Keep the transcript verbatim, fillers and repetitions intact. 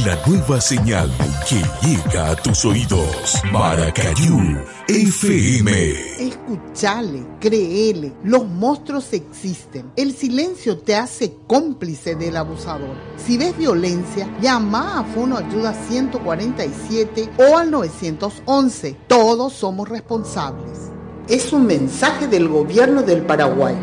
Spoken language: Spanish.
La nueva señal que llega a tus oídos. Maracayú F M. Escuchale, créele, los monstruos existen. El silencio te hace cómplice del abusador. Si ves violencia, llama a Fono Ayuda ciento cuarenta y siete o al nueve once. Todos somos responsables. Es un mensaje del gobierno del Paraguay.